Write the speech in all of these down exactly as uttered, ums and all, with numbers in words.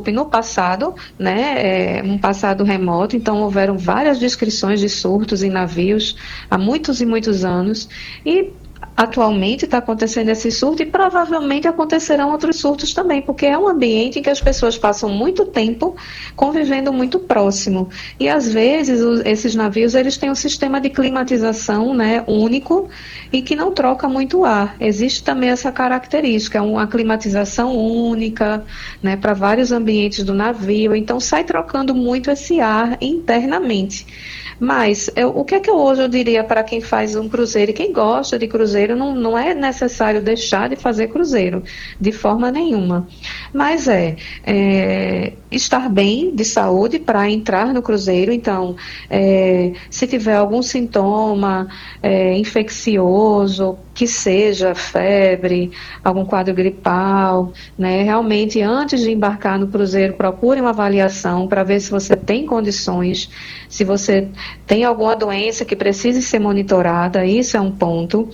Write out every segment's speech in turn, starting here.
golpe no passado, né, é, um passado remoto, então houveram várias descrições de surtos em navios há muitos e muitos anos, e atualmente está acontecendo esse surto e provavelmente acontecerão outros surtos também, porque é um ambiente em que as pessoas passam muito tempo convivendo muito próximo. E às vezes os, esses navios eles têm um sistema de climatização, né, único e que não troca muito ar. Existe também essa característica, uma climatização única, né, para vários ambientes do navio, então sai trocando muito esse ar internamente. Mas eu, o que é que eu, hoje eu diria para quem faz um cruzeiro e quem gosta de cruzeiro, não, não é necessário deixar de fazer cruzeiro, de forma nenhuma. Mas é, é estar bem de saúde para entrar no cruzeiro. Então, é, se tiver algum sintoma é, infeccioso, que seja febre, algum quadro gripal, né, realmente antes de embarcar no cruzeiro, procure uma avaliação para ver se você tem condições, se você tem alguma doença que precise ser monitorada, isso é um ponto.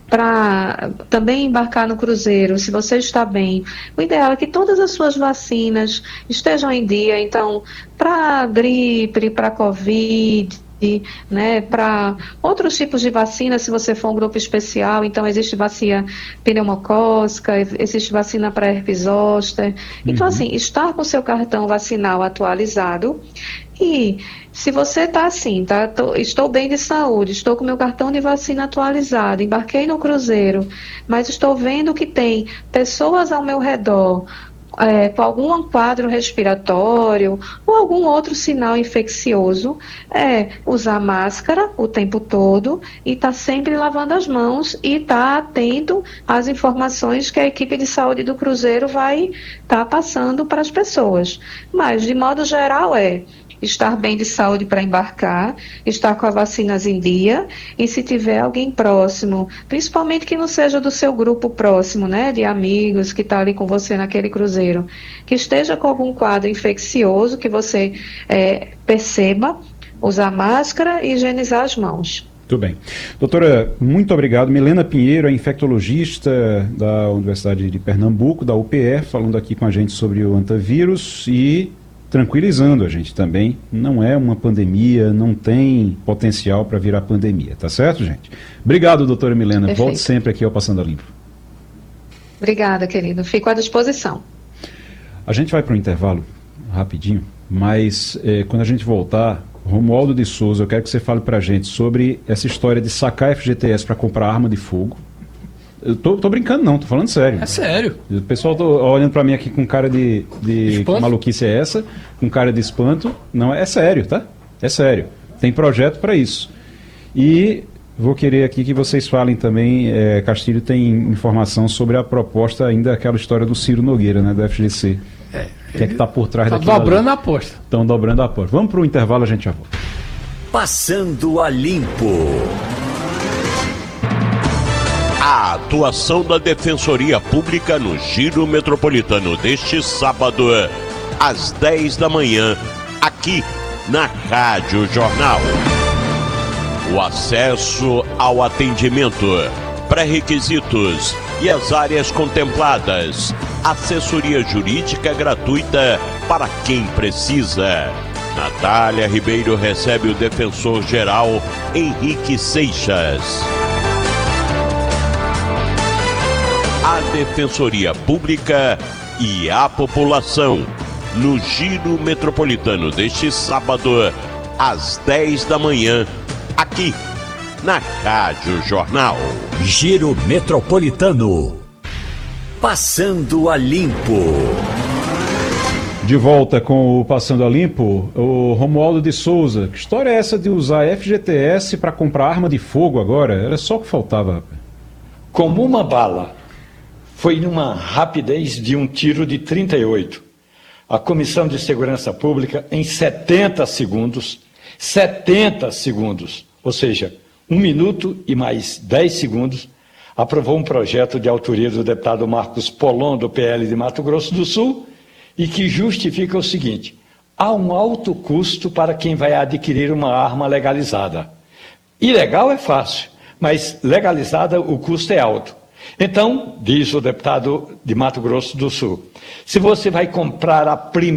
Para também embarcar no cruzeiro, se você está bem, o ideal é que todas as suas vacinas estejam em dia. Então, para gripe, para Covid, né, para outros tipos de vacina, se você for um grupo especial, então existe vacina pneumocócica, existe vacina para herpes zoster. Então, Uhum. assim, estar com o seu cartão vacinal atualizado. E se você está assim, tá, tô, estou bem de saúde, estou com meu cartão de vacina atualizado, embarquei no cruzeiro, mas estou vendo que tem pessoas ao meu redor é, com algum quadro respiratório ou algum outro sinal infeccioso, é usar máscara o tempo todo e estar tá sempre lavando as mãos e estar tá atento às informações que a equipe de saúde do cruzeiro vai estar tá passando para as pessoas. Mas, de modo geral, é estar bem de saúde para embarcar, estar com as vacinas em dia, e se tiver alguém próximo, principalmente que não seja do seu grupo próximo, né, de amigos que está ali com você naquele cruzeiro, que esteja com algum quadro infeccioso, que você é, perceba, usar máscara e higienizar as mãos. Muito bem. Doutora, muito obrigado. Milena Pinheiro, é infectologista da Universidade de Pernambuco, da U P E, falando aqui com a gente sobre o antavírus e tranquilizando a gente também, não é uma pandemia, não tem potencial para virar pandemia, tá certo, gente? Obrigado, doutora Milena. Perfeito. Volte sempre aqui ao Passando a Limpo. Obrigada, querido. Fico à disposição. A gente vai para um intervalo rapidinho, mas eh, quando a gente voltar, Romualdo de Souza, eu quero que você fale para a gente sobre essa história de sacar F G T S para comprar arma de fogo. Eu tô, tô brincando não, tô falando sério. É sério. O pessoal tá olhando pra mim aqui com cara de, de que maluquice é essa, com cara de espanto. Não, é sério, tá? É sério. Tem projeto para isso. E vou querer aqui que vocês falem também, é, Castilho tem informação sobre a proposta ainda, aquela história do Ciro Nogueira, né, do F G C. É, o que é que tá por trás tá daquilo dobrando ali? a aposta. Estão dobrando a aposta. Vamos pro intervalo, a gente já volta. Passando a Limpo. A atuação da Defensoria Pública no Giro Metropolitano deste sábado, às dez da manhã, aqui na Rádio Jornal. O acesso ao atendimento, pré-requisitos e as áreas contempladas. Assessoria jurídica gratuita para quem precisa. Natália Ribeiro recebe o defensor-geral Henrique Seixas. A Defensoria Pública e a população no Giro Metropolitano deste sábado, às dez da manhã, aqui na Rádio Jornal. Giro Metropolitano. Passando a Limpo. De volta com o Passando a Limpo, o Romualdo de Souza. Que história é essa de usar F G T S para comprar arma de fogo agora? Era só o que faltava. Como uma bala. Foi numa rapidez de um tiro de trinta e oito. A Comissão de Segurança Pública, em setenta segundos, setenta segundos, ou seja, um minuto e mais dez segundos, aprovou um projeto de autoria do deputado Marcos Polon, do P L de Mato Grosso do Sul, e que justifica o seguinte: há um alto custo para quem vai adquirir uma arma legalizada. Ilegal é fácil, mas legalizada o custo é alto. Então, diz o deputado de Mato Grosso do Sul, se você vai comprar a primeira